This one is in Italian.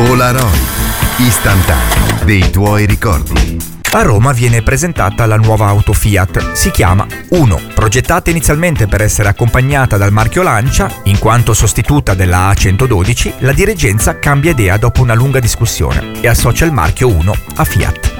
Polaroid, istantaneo dei tuoi ricordi. A Roma viene presentata la nuova auto Fiat. Si chiama Uno. Progettata inizialmente per essere accompagnata dal marchio Lancia, in quanto sostituta della A112, la dirigenza cambia idea dopo una lunga discussione e associa il marchio Uno a Fiat.